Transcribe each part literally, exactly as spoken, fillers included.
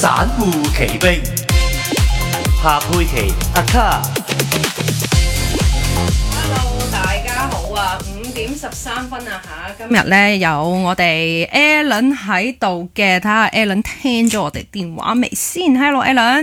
散戶奇兵，夏佩琪阿卡。 Hello， 大家好啊！五點十三分啊吓，今日咧有我哋 Alan 喺度嘅，睇下 Alan 聽咗我哋電話未先 ？Hello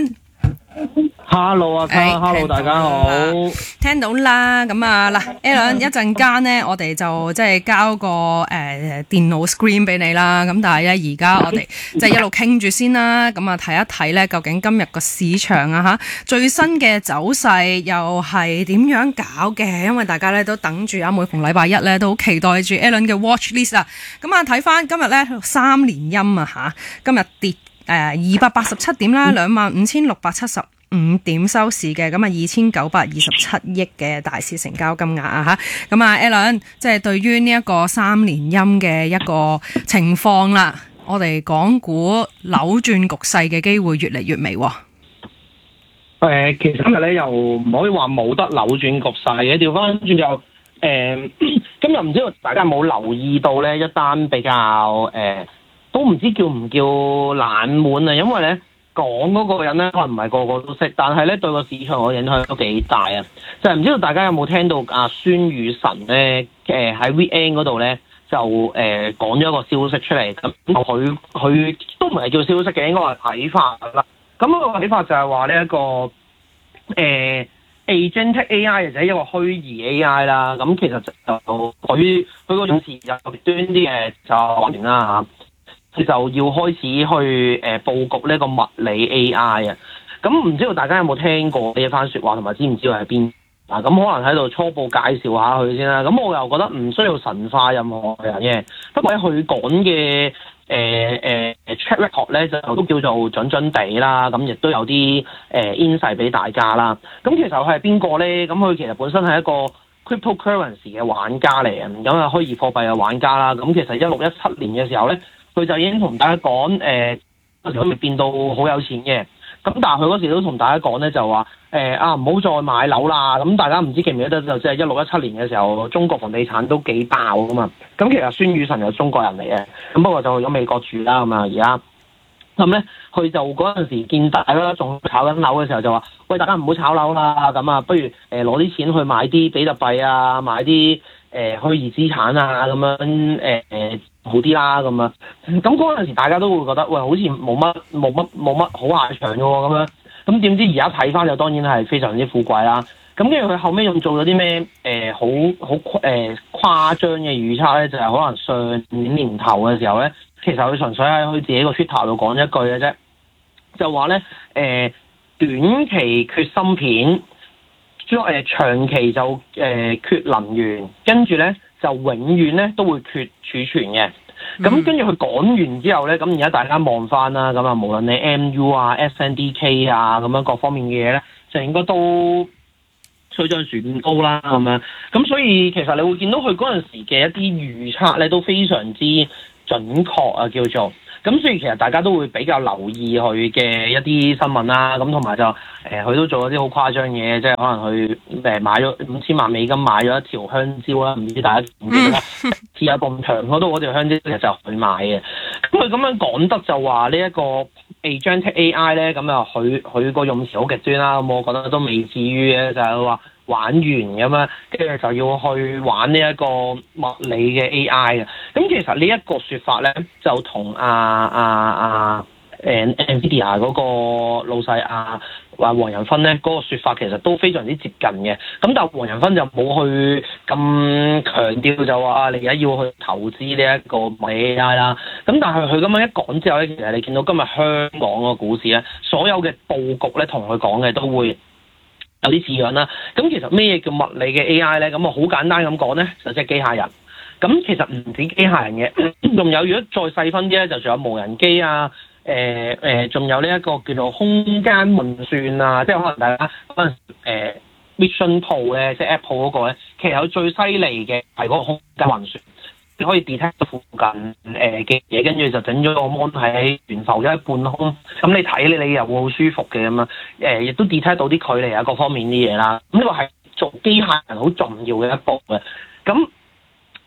Alan。Hello 啊 Hello 大家好， 聽到啦，咁啊嗱 ，Alan 一陣間咧，我哋就即係交個誒、呃、電腦 screen 俾你啦。咁但係咧，而家我哋即係一路傾住先啦。咁啊，睇一睇咧，究竟今日個市場啊吓最新嘅走勢又係點樣搞嘅？因為大家咧都等住啊，每逢禮拜一咧都好期待住 Alan 嘅 watch list 啊。咁啊，睇翻今日咧三連陰啊吓，今日跌誒二百八十七點啦，兩萬五千六百七十五點收市嘅，咁啊二千九百二十七億嘅大市成交金額啊吓，咁啊 Alan 即係對於呢一個三連陰嘅一個情況啦，我哋港股扭轉局勢嘅機會越嚟越微。誒、 呃，其實今日咧又唔可以話冇得扭轉局勢嘅，調翻轉就誒，今日唔知道大家有冇留意到咧一單比較誒、呃，都唔知叫唔叫冷門啊，因為咧。講嗰個人咧，可能唔係個個都識，但係咧對個市場嘅影響都幾大啊！就係、是、唔知道大家有冇聽到阿孫宇晨咧，誒喺 V N 嗰度咧就誒、呃、講咗一個消息出嚟，咁佢佢都唔係叫消息嘅，應該話睇法啦。咁、那個睇法就係話呢一個誒、呃、Agentic A I 或者一個虛擬 A I 啦。咁其實就佢佢個用詞就極端啲嘅就完啦嚇。就要開始去誒、呃、佈局呢個物理 A I 啊，咁唔知道大家有冇聽過呢一番説話，同埋知唔知道喺邊啊？咁可能喺度初步介紹下佢先啦。咁我又覺得唔需要神化任何人嘅，不過喺佢講嘅誒誒 track record 咧，就都叫做準準地啦。咁亦都有啲誒 insight 俾大家啦。咁其實佢係邊個咧？咁佢其實本身係一個 cryptocurrency 嘅玩家嚟嘅，咁啊虛擬貨幣嘅玩家啦。咁其實一六一七年嘅時候咧。佢就已經同大家講，誒、呃、嗰時佢未變到好有錢嘅，咁但係佢嗰時都同大家講咧，就話誒、呃、啊唔好再買樓啦，咁大家唔知記唔記得就即係一六一七年嘅時候，中國房地產都幾爆噶嘛，咁其實孫宇晨係中國人嚟嘅，咁不過就去咗美國住啦，咁啊而家，咁咧佢就嗰陣時見大家仲炒緊樓嘅時候就話，喂大家唔好炒樓啦，咁啊不如誒攞啲錢去買啲比特幣啊，買啲誒虛擬資產啊，咁樣誒誒。呃好啲啦咁啊，咁嗰陣時大家都會覺得喂，好似冇乜冇乜冇乜好下場嘅喎咁樣，咁點知而家睇翻就當然係非常之富貴啦。咁跟住佢後尾仲做咗啲咩誒好好誒誇張嘅預測咧，就係、是、可能上年年頭嘅時候咧，其實佢純粹喺佢自己個 Twitter 度講一句嘅啫，就話咧誒短期缺芯片，將、呃、長期就誒、呃、缺能源，跟住咧。就永遠咧都會缺儲存嘅，咁跟住佢講完之後咧，咁而家大家望翻啦，咁啊無論你 M U 啊、S N D K 啊咁樣各方面嘅嘢咧，就應該都水漲船高啦咁樣，咁所以其實你會見到佢嗰陣時嘅一啲預測咧都非常之準確啊，叫做。咁所以其實大家都會比較留意佢嘅一啲新聞啦，咁同埋就誒佢、呃、都做咗啲好誇張嘢，即係可能佢誒買咗五千萬美金買咗一條香蕉啦，唔知大家記唔記得啦？似有咁長嗰度嗰條香蕉其實就係佢買嘅。咁佢咁樣講得就話呢一個 Agentic A I 咧，咁啊佢佢個用詞好極端啦，咁我覺得都未至於嘅，就係話玩完咁樣，跟住就要去玩呢一個物理嘅 A I 嘅。咁其實呢一個說法咧，就同阿阿阿誒 Nvidia 嗰個老細阿話黃仁勳咧嗰個說法其實都非常之接近嘅。咁但係黃仁勳就冇去咁強調就話啊，你而家要去投資呢一個物理 A I 啦。咁但係佢咁樣一講之後咧，其實你見到今日香港個股市咧，所有嘅佈局咧同佢講嘅都會有啲似樣啦。咁其實咩叫物理嘅 A I 咧？咁啊好簡單咁講咧，就即係機械人。咁其實唔止機械人嘅，仲有如果再細分啲咧，就仲有無人機啊，誒、呃、誒，仲、呃、有呢一個叫做空間運算啊，即係可能大家可能誒 Vision Pro 咧，即係 Apple 嗰個咧，其實有最犀利嘅係嗰個空間運算，你可以 detect 到附近誒嘅嘢，跟住就整咗個 mon 喺懸浮咗喺半空，咁你睇你你又會好舒服嘅咁樣，誒亦都 detect 到啲距離啊各方面啲嘢啦，咁呢個係做機械人好重要嘅一步嘅，咁。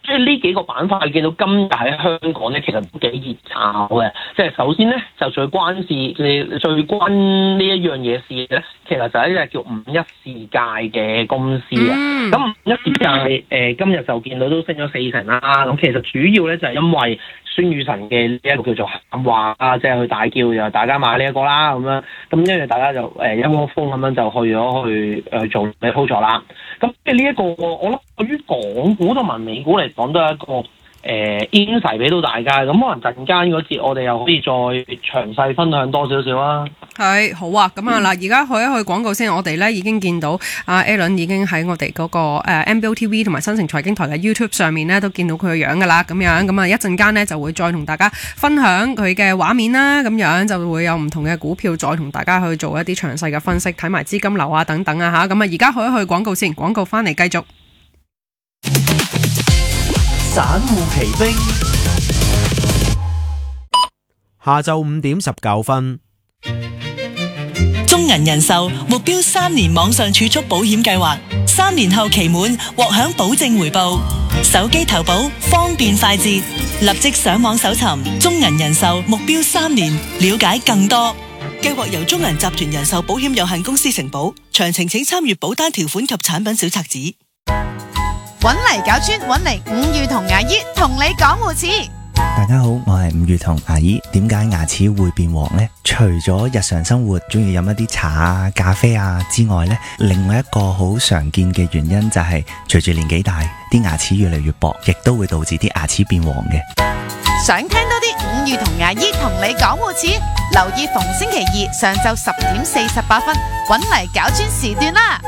所以呢幾個板塊見到今日喺香港咧，其實都幾熱炒嘅。即係首先咧，就最關事嘅、最關呢一樣嘢事咧，其實就係一隻叫五一世界嘅公司啊。咁五一世界誒、呃、今日就見到都升咗四成啦。咁其實主要咧就係因為孫宇晨嘅呢一個叫做喊話啊，即係佢大叫又大家買呢一個啦咁樣。咁因為大家就誒、呃、一窩蜂咁樣就去咗去誒做嘅操作啦。咁即係呢一個我諗對於港股同埋美股嚟講都係一個誒 insight 俾到大家。咁可能陣間嗰節我哋又可以再詳細分享多少少啦。 係好啊，咁啊嗱，而家去一去廣告先。我哋咧已經見到阿 Alan 已經喺我哋嗰、那個誒、呃、M B O T V 同埋新城財經台嘅 YouTube 上面咧都見到佢嘅樣噶啦，咁樣咁啊一陣間咧就會再同大家分享佢嘅畫面啦，咁樣就會有唔同嘅股票再同大家去做一啲詳細嘅分析，睇埋資金流啊等等啊吓。咁啊而家去一去廣告先，廣告翻嚟繼續。 散戶奇兵， 下晝五點十九分。 中銀人壽目標三年網上儲蓄保險計劃，三年後期滿獲享保證回報，手機投保方便快捷，立即上網搜尋中銀人壽目標三年，了解更多。計劃由中銀集團人壽保險有限公司承保，詳情請參閱保單條款及產品小冊子。 搵嚟搞專，搵嚟五月同牙醫同你講護齒。 大家好，我係五月同牙醫。點解牙齒會變黃呢？除咗日常生活中意飲一啲茶啊、咖啡啊之外呢，另外一個好常見嘅原因就係隨住年紀大，啲牙齒越嚟越薄，亦都會導致啲牙齒變黃嘅。 想聽多啲五月同牙醫同你講護齒，留意逢星期二上晝十點四十八分，搵嚟搞專時段啦。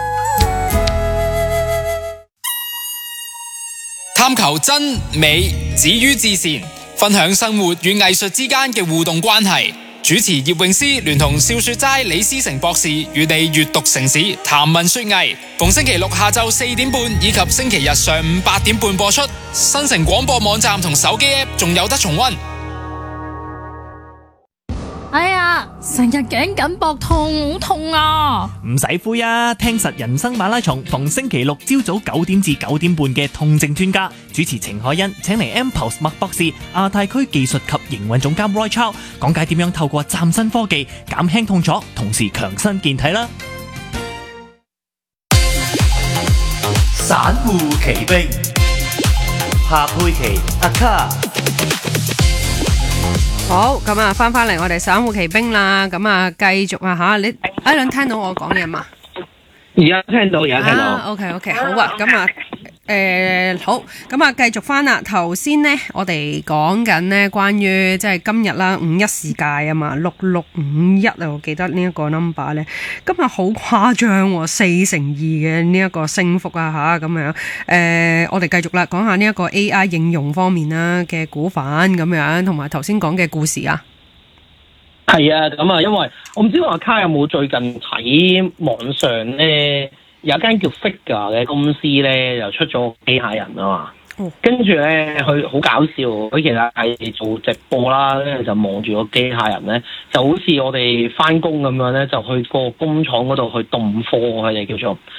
探求真美止於至善，分享生活與藝術之間嘅互動關係。主持葉詠詩聯同笑說齋李思成博士與你閱讀城市談文說藝，逢星期六下晝四點半以及星期日上午八點半播出。新城廣播網站同手機 app 仲有得重溫。 哎呀，成日頸緊膊痛，好痛啊！ 唔使灰啊，聽實人生馬拉松，逢星期六朝早九點至九點半嘅痛症專家主持程海欣，請嚟 M-Pulse 麥博士、亞太區技術及營運總監 Roy Chow 講解點樣透過嶄新科技減輕痛楚，同時強身健體啦。 散戶奇兵，夏佩琪阿卡。 好，咁啊，翻翻嚟我哋散戶奇兵啦，咁啊，繼續啊吓，你阿倫聽到我講嘢嘛？ 而家聽到，而家聽到。 啊、OK OK，好啊，咁啊。誒、呃、好，咁啊繼續翻啦。頭先呢，我哋講緊呢關於即係今日啦，五一世界啊嘛，六六五一啊，我記得呢一個 number 呢，今日好誇張喎，四成二嘅呢一個升幅啊吓，咁樣。誒、呃，我哋繼續啦，講下呢一個 A I 應用方面啦嘅股份咁樣，同埋頭先講嘅故事啊。 係啊，咁啊，因為我唔知阿卡有冇最近睇網上咧。有一間叫 Figure 嘅公司咧，又出咗機械人啊嘛，哦、跟住咧佢好搞笑，佢其實係做直播啦，跟住就望住個機械人咧，就好似我哋翻工咁樣咧，就去個工廠嗰度去動貨，佢哋叫做。